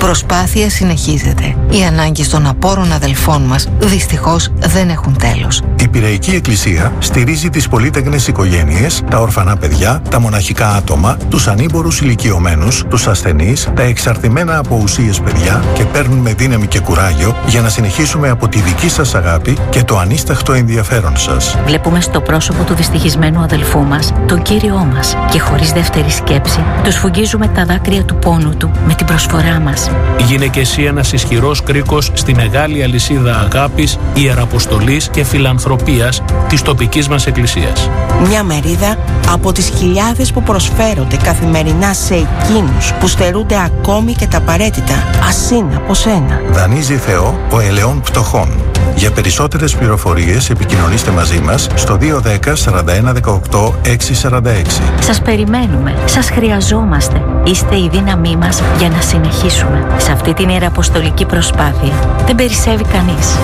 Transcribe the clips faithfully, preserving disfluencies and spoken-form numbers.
προσπάθεια συνεχίζεται. Οι ανάγκες των απόρων αδελφών μας δυστυχώς δεν έχουν τέλος. Η Πειραϊκή Εκκλησία στηρίζει τις πολύτεκνες οικογένειες, τα ορφανά παιδιά, τα μοναχικά άτομα, τους ανήμπορους ηλικιωμένους, τους ασθενείς, τα εξαρτημένα από ουσίες παιδιά και παίρνουμε δύναμη και κουράγιο για να συνεχίσουμε από τη δική σας αγάπη και το ανίσταχτο ενδιαφέρον σας. Βλέπουμε στο πρόσωπο του δυστυχισμένου αδελφού μας τον Κύριό μας και χωρίς δεύτερη σκέψη του σφουγγίζουμε τα δάκρυα του πόνου του με την προσφορά μας. Γίνε και εσύ ένας ισχυρός κρίκος στη μεγάλη αλυσίδα αγάπης, ιεραποστολής και φιλανθρωπίας της τοπικής μας εκκλησίας. Μια μερίδα από τις χιλιάδες που προσφέρονται καθημερινά σε εκείνους που στερούνται ακόμη και τα απαραίτητα, ας είναι από σένα. Δανείζει Θεό ο ελαιών πτωχών. Για περισσότερες πληροφορίες επικοινωνήστε μαζί μας στο δύο ένα μηδέν σαράντα ένα δεκαοκτώ εξακόσια σαράντα έξι. Σας περιμένουμε, σας χρειαζόμαστε. Είστε η δύναμή μας για να συνεχίσουμε. Σε αυτή την ιεραποστολική προσπάθεια δεν περισσεύει κανείς.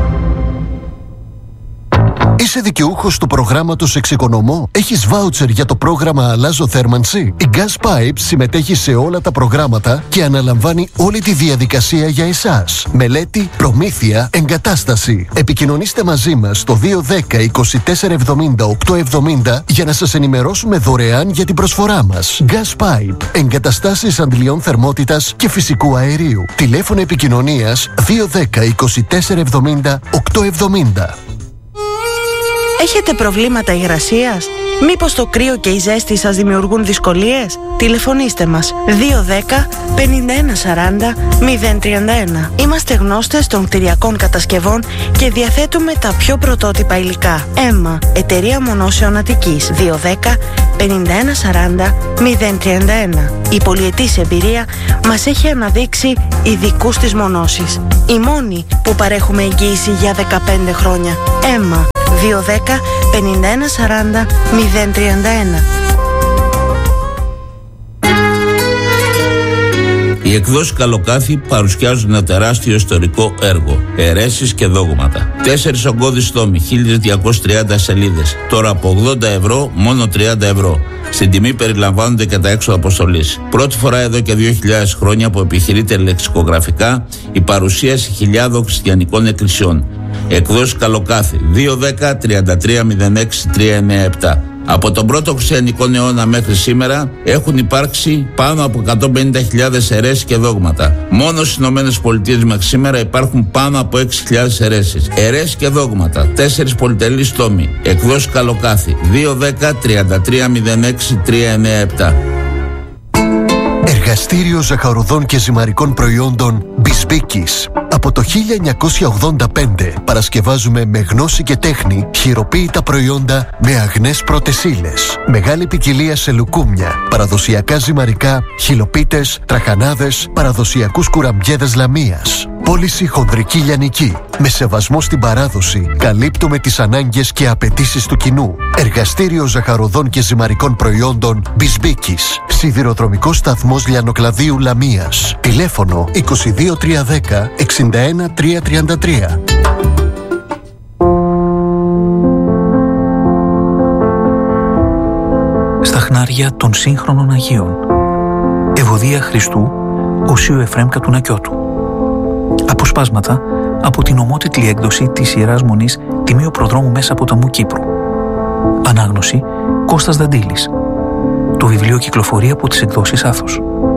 Είσαι δικαιούχος του προγράμματος Εξοικονομώ? Έχεις βάουτσερ για το πρόγραμμα Αλλάζω Θέρμανση? Η Gas Pipes συμμετέχει σε όλα τα προγράμματα και αναλαμβάνει όλη τη διαδικασία για εσάς. Μελέτη, προμήθεια, εγκατάσταση. Επικοινωνήστε μαζί μας στο δύο ένα μηδέν είκοσι τέσσερα εβδομήντα οκτώ εβδομήντα για να σας ενημερώσουμε δωρεάν για την προσφορά μας. Gas Pipe. Εγκαταστάσεις αντλιών θερμότητας και φυσικού αερίου. Τηλέφωνο επικοινωνίας δύο ένα μηδέν είκοσι τέσσερα εβδομήντα οκτώ εβδομήντα. Έχετε προβλήματα υγρασίας? Μήπως το κρύο και η ζέστη σας δημιουργούν δυσκολίες? Τηλεφωνήστε μας δύο ένα μηδέν πενήντα ένα σαράντα μηδέν τριάντα ένα. Είμαστε γνώστες των κτηριακών κατασκευών και διαθέτουμε τα πιο πρωτότυπα υλικά. ΕΜΜΑ, Εταιρεία Μονώσεων Αττικής, δύο ένα μηδέν πενήντα ένα σαράντα μηδέν τριάντα ένα. Η πολυετής εμπειρία μας έχει αναδείξει ειδικούς στις μονώσεις. Οι μόνοι που παρέχουμε εγγύηση για δεκαπέντε χρόνια. ΕΜΜΑ, δύο ένα μηδέν πενήντα ένα σαράντα μηδέν τριάντα ένα. Οι εκδόσεις Καλοκάθι παρουσιάζουν ένα τεράστιο ιστορικό έργο, αιρέσεις και δόγματα. Τέσσερις ογκώδεις τόμοι, χίλιες διακόσιες τριάντα σελίδες. Τώρα από ογδόντα ευρώ, μόνο τριάντα ευρώ. Στην τιμή περιλαμβάνονται και τα έξοδα αποστολής. Πρώτη φορά εδώ και δύο χιλιάδες χρόνια που επιχειρείται λεξικογραφικά η παρουσίαση χιλιάδων χριστιανικών εκκλησιών. Εκδόσεις Καλοκάθι, δύο ένα μηδέν τριάντα τρία μηδέν έξι τρία εννιά επτά. Από τον πρώτο χριστιανικό αιώνα μέχρι σήμερα έχουν υπάρξει πάνω από εκατόν πενήντα χιλιάδες αιρέσεις και δόγματα. Μόνο στις ΗΠΑ μέχρι σήμερα υπάρχουν πάνω από έξι χιλιάδες αιρέσεις. Αιρέσεις και δόγματα, τέσσερις πολυτελείς τόμοι. Εκδόσεις Καλοκάθι, δύο ένα μηδέν τριάντα τρία μηδέν έξι τρία εννιά επτά. Εργαστήριο ζαχαροδών και ζυμαρικών προϊόντων Μπισμπίκης. Από το χίλια εννιακόσια ογδόντα πέντε παρασκευάζουμε με γνώση και τέχνη χειροποίητα προϊόντα με αγνές πρώτες ύλες. Μεγάλη ποικιλία σε λουκούμια, παραδοσιακά ζυμαρικά, χυλοπίτες, τραχανάδες, παραδοσιακούς κουραμπιέδες λαμίας. Πώληση χονδρική λιανική. Με σεβασμό στην παράδοση, καλύπτουμε τις ανάγκες και απαιτήσεις του κοινού. Εργαστήριο ζαχαροδών και ζυμαρικών προϊόντων Μπισμπίκης. Σιδηροδρομικός σταθμός Λιανοκλαδίου Λαμίας. Τηλέφωνο είκοσι δύο τριακόσια δέκα εξήντα ένα τριακόσια τριάντα τρία. Στα χνάρια των σύγχρονων Αγίων. Ευωδία Χριστού, Οσίου Εφραίμ Κατουνακιώτου. Αποσπάσματα από την ομότιτλη έκδοση της Ιεράς Μονής Τιμίου Προδρόμου Μέσα Ποταμού Κύπρου. Ανάγνωση Κώστας Δαντήλης. Το βιβλίο κυκλοφορεί από τις εκδόσεις Άθος.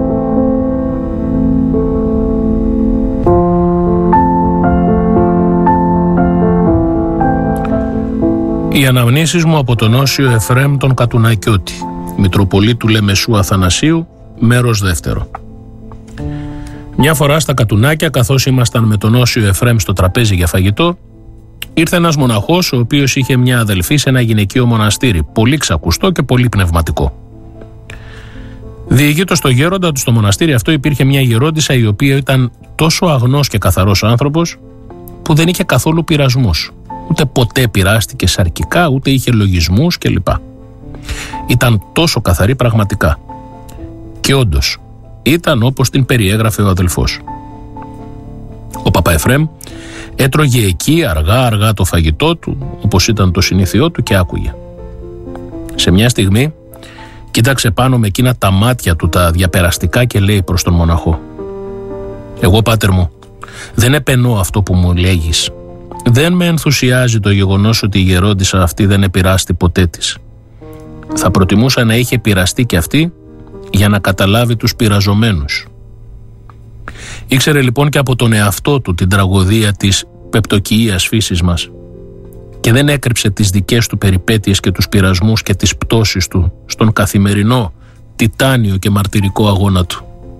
Οι αναμνήσεις μου από τον Όσιο Εφραίμ τον Κατουνακιώτη, Μητροπολίτου Λεμεσού Αθανασίου, μέρος δεύτερο. Μια φορά στα Κατουνάκια, καθώς ήμασταν με τον Όσιο Εφραίμ στο τραπέζι για φαγητό, ήρθε ένας μοναχός ο οποίος είχε μια αδελφή σε ένα γυναικείο μοναστήρι, πολύ ξακουστό και πολύ πνευματικό. Διηγείτο στο γέροντα του στο μοναστήρι αυτό υπήρχε μια γερόντισσα η οποία ήταν τόσο αγνός και καθαρός άνθρωπος που δεν είχε καθόλου πειρασμούς. Ούτε ποτέ πειράστηκε σαρκικά, ούτε είχε λογισμούς κλπ. Ήταν τόσο καθαρή πραγματικά. Και όντως, ήταν όπως την περιέγραφε ο αδελφός. Ο Παπα Εφραίμ έτρωγε εκεί αργά-αργά το φαγητό του, όπως ήταν το συνήθιό του, και άκουγε. Σε μια στιγμή κοίταξε πάνω με εκείνα τα μάτια του τα διαπεραστικά και λέει προς τον μοναχό: Εγώ, πάτερ μου, δεν επενώ αυτό που μου λέγεις. Δεν με ενθουσιάζει το γεγονός ότι η γερόντισσα αυτή δεν επηρεάστη ποτέ της. Θα προτιμούσα να είχε πειραστεί και αυτή για να καταλάβει τους πειραζομένους. Ήξερε λοιπόν και από τον εαυτό του την τραγωδία της πεπτοκυΐας φύσης μας και δεν έκρυψε τις δικές του περιπέτειες και τους πειρασμούς και τις πτώσεις του στον καθημερινό, τιτάνιο και μαρτυρικό αγώνα του.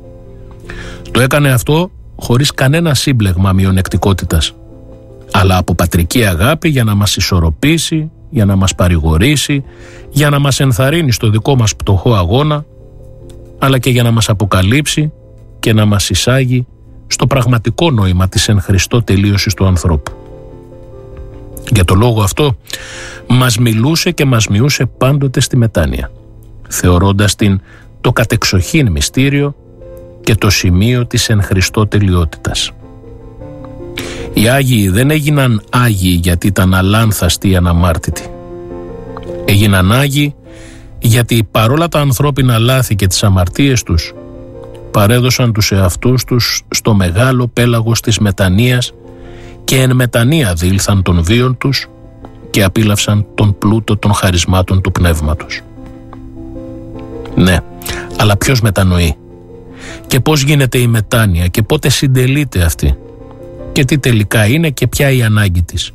Το έκανε αυτό χωρίς κανένα σύμπλεγμα μειονεκτικότητας, αλλά από πατρική αγάπη για να μας ισορροπήσει, για να μας παρηγορήσει, για να μας ενθαρρύνει στο δικό μας πτωχό αγώνα, αλλά και για να μας αποκαλύψει και να μας εισάγει στο πραγματικό νόημα της εν Χριστώ τελείωσης του ανθρώπου. Για το λόγο αυτό μας μιλούσε και μας μειούσε πάντοτε στη μετάνοια, θεωρώντας την το κατεξοχήν μυστήριο και το σημείο της εν Χριστώ τελειότητας. Οι Άγιοι δεν έγιναν Άγιοι γιατί ήταν αλάνθαστοι ή αναμάρτητοι. Έγιναν Άγιοι γιατί παρόλα τα ανθρώπινα λάθη και τις αμαρτίες τους παρέδωσαν τους εαυτούς τους στο μεγάλο πέλαγος της μετανοίας και εν μετανία διήλθαν των βίων τους και απίλαυσαν τον πλούτο των χαρισμάτων του πνεύματος. Ναι, αλλά ποιος μετανοεί και πώς γίνεται η μετάνοια και πότε συντελείται αυτή και τι τελικά είναι και ποια η ανάγκη της.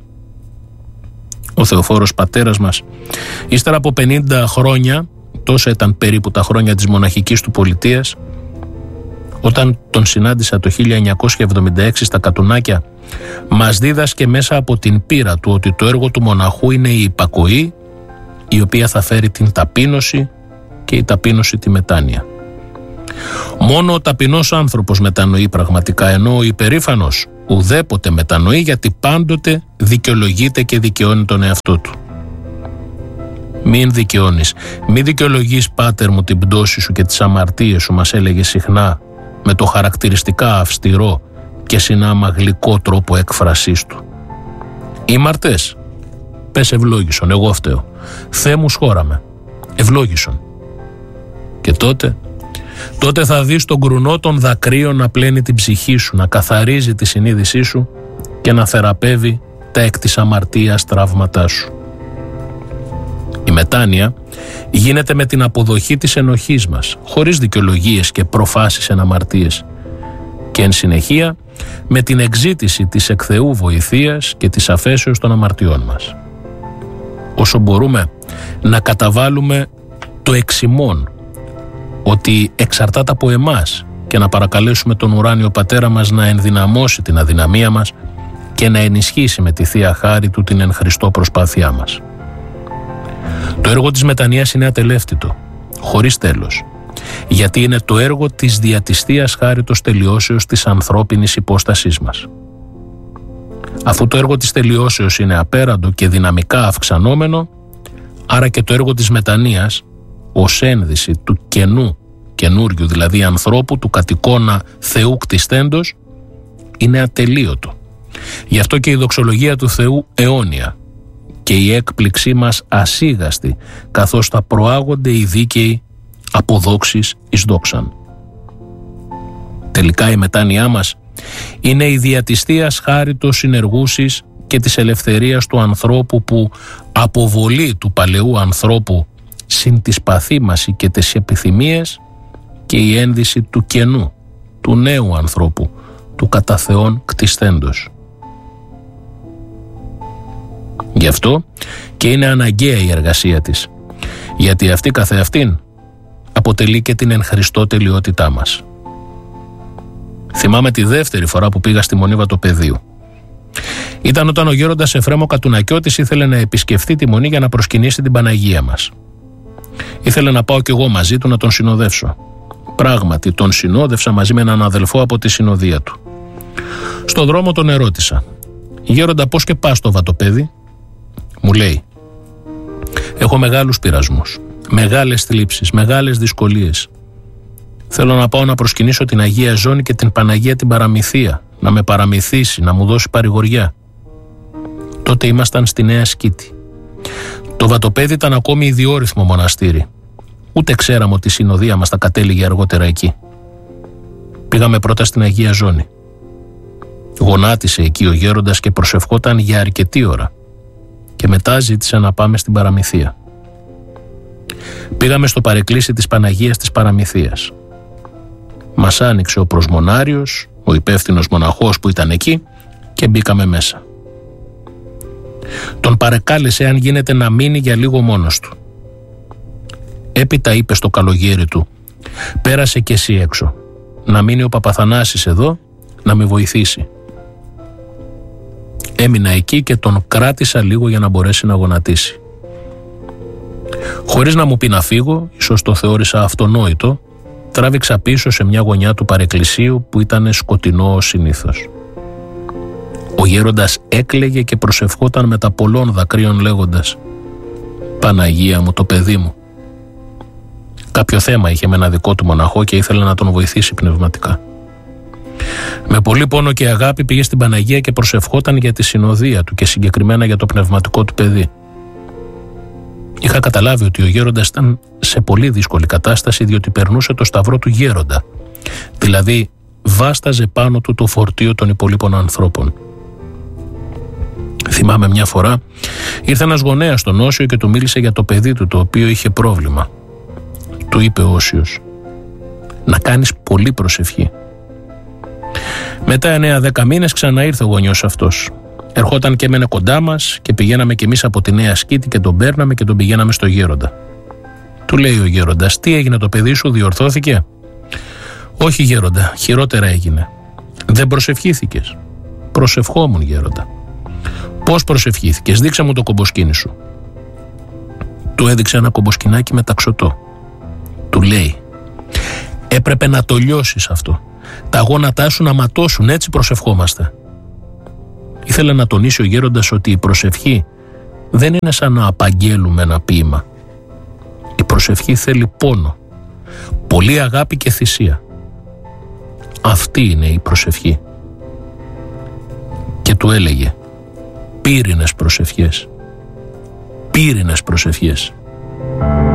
Ο Θεοφόρος πατέρας μας, ύστερα από πενήντα χρόνια, τόσα ήταν περίπου τα χρόνια της μοναχικής του πολιτείας, όταν τον συνάντησα το χίλια εννιακόσια εβδομήντα έξι στα Κατουνάκια, μας δίδασκε μέσα από την πείρα του ότι το έργο του μοναχού είναι η υπακοή, η οποία θα φέρει την ταπείνωση και η ταπείνωση τη μετάνοια. Μόνο ο ταπεινός άνθρωπος μετανοεί πραγματικά, ενώ ο υπερήφανος ουδέποτε μετανοεί, γιατί πάντοτε δικαιολογείται και δικαιώνει τον εαυτό του. Μην δικαιώνεις, μην δικαιολογείς, πάτερ μου, την πτώση σου και τις αμαρτίες σου, μας έλεγε συχνά με το χαρακτηριστικά αυστηρό και συνάμα γλυκό τρόπο έκφρασής του. Ήμαρτες, πες ευλόγησον, εγώ φταίω. Θεέ μου σχώραμε, ευλόγησον. Και τότε, τότε θα δεις τον κρουνό των δακρύων να πλένει την ψυχή σου, να καθαρίζει τη συνείδησή σου και να θεραπεύει τα εκ της αμαρτίας τραύματά σου. Η μετάνοια γίνεται με την αποδοχή της ενοχής μας, χωρίς δικαιολογίες και προφάσεις εν αμαρτίες, και εν συνεχεία με την εξζήτηση της εκ Θεού βοηθείας και της αφέσεως των αμαρτιών μας. Όσο μπορούμε να καταβάλουμε το εξημών, ότι εξαρτάται από εμάς, και να παρακαλέσουμε τον ουράνιο Πατέρα μας να ενδυναμώσει την αδυναμία μας και να ενισχύσει με τη Θεία Χάρη του την εν Χριστώ προσπάθειά μας. Το έργο της μετανοίας είναι ατελεύτητο, χωρίς τέλος, γιατί είναι το έργο της δια της Θείας Χάριτος τελειώσεως της ανθρώπινης υπόστασής μας. Αφού το έργο της τελειώσεως είναι απέραντο και δυναμικά αυξανόμενο, άρα και το έργο της μετανοίας, ως ένδυση του καινού, καινούριου δηλαδή ανθρώπου, του κατ' εικόνα Θεού κτιστέντος, είναι ατελείωτο. Γι' αυτό και η δοξολογία του Θεού αιώνια και η έκπληξή μας ασίγαστη, καθώς θα προάγονται οι δίκαιοι από δόξης εις δόξαν. Τελικά η μετάνοιά μας είναι η δια της Θείας Χάριτος συνεργούσης και της ελευθερίας του ανθρώπου, που αποβολή του παλαιού ανθρώπου συν της παθήμαση και τις επιθυμίες και η ένδυση του καινού, του νέου ανθρώπου, του κατά Θεόν κτισθέντος. Γι' αυτό και είναι αναγκαία η εργασία της, γιατί αυτή καθεαυτήν αποτελεί και την εν Χριστώ τελειότητά μας. Θυμάμαι τη δεύτερη φορά που πήγα στη Μονή Βατοπεδίου. Ήταν όταν ο γέροντας Εφρέμ ο Κατουνακιώτης ήθελε να επισκεφθεί τη Μονή για να προσκυνήσει την Παναγία μας. Ήθελε να πάω κι εγώ μαζί του να τον συνοδεύσω. Πράγματι τον συνόδευσα μαζί με έναν αδελφό από τη συνοδεία του. Στο δρόμο τον ερώτησα: «Γέροντα, πώς και πας στο Βατοπέδι?» Μου λέει: «Έχω μεγάλους πειρασμούς, μεγάλες θλίψεις, μεγάλες δυσκολίες. Θέλω να πάω να προσκυνήσω την Αγία Ζώνη και την Παναγία την Παραμυθία, να με παραμυθήσει, να μου δώσει παρηγοριά». Τότε ήμασταν στη Νέα Σκήτη. Το Βατοπέδι ήταν ακόμη ιδιόρυθμο μοναστήρι. Ούτε ξέραμε ότι η συνοδεία μας θα κατέληγε αργότερα εκεί. Πήγαμε πρώτα στην Αγία Ζώνη. Γονάτισε εκεί ο γέροντας και προσευχόταν για αρκετή ώρα και μετά ζήτησε να πάμε στην Παραμυθία. Πήγαμε στο παρεκκλήσι της Παναγίας της Παραμυθίας. Μας άνοιξε ο προσμονάριος, ο υπεύθυνος μοναχός που ήταν εκεί, και μπήκαμε μέσα. Τον παρεκάλεσε αν γίνεται να μείνει για λίγο μόνος του. Έπειτα είπε στο καλογέρι του: «Πέρασε κι εσύ έξω, να μείνει ο Παπαθανάσης εδώ να με βοηθήσει». Έμεινα εκεί και τον κράτησα λίγο για να μπορέσει να γονατίσει. Χωρίς να μου πει να φύγω, ίσως το θεώρησα αυτονόητο, τράβηξα πίσω σε μια γωνιά του παρεκκλησίου που ήταν σκοτεινό ως συνήθως. Ο γέροντας έκλαιγε και προσευχόταν με τα πολλών δακρύων λέγοντας: «Παναγία μου, το παιδί μου». Κάποιο θέμα είχε με ένα δικό του μοναχό και ήθελε να τον βοηθήσει πνευματικά. Με πολύ πόνο και αγάπη πήγε στην Παναγία και προσευχόταν για τη συνοδεία του και συγκεκριμένα για το πνευματικό του παιδί. Είχα καταλάβει ότι ο γέροντας ήταν σε πολύ δύσκολη κατάσταση, διότι περνούσε το σταυρό του γέροντα, δηλαδή βάσταζε πάνω του το φορτίο των υπολείπων ανθρώπων. Θυμάμαι μια φορά ήρθε ένας γονέας στον Όσιο και του μίλησε για το παιδί του, το οποίο είχε πρόβλημα. Του είπε ο Όσιος: «Να κάνεις πολύ προσευχή». Μετά εννέα δέκα μήνες ξανά ήρθε ο γονιός αυτός. Ερχόταν και έμενε κοντά μας και πηγαίναμε κι εμείς από τη Νέα Σκήτη και τον παίρναμε και τον πηγαίναμε στο γέροντα. Του λέει ο γέροντας: «Τι έγινε, το παιδί σου διορθώθηκε?» «Όχι γέροντα, χειρότερα έγινε». «Δεν προσευχήθηκες?» «Προσευχόμουν γέροντα». «Πώς προσευχήθηκες? Δείξε μου το κομποσκίνι σου». Του έδειξε ένα κομποσκινάκι με ταξωτό. Του λέει: «Έπρεπε να το λιώσεις αυτό. Τα γόνατά σου να ματώσουν, έτσι προσευχόμαστε». Ήθελε να τονίσει ο γέροντας ότι η προσευχή δεν είναι σαν να απαγγέλουμε ένα ποίημα. Η προσευχή θέλει πόνο, πολλή αγάπη και θυσία. Αυτή είναι η προσευχή. Και του έλεγε: «Πύρινες προσευχές, πύρινες προσευχές».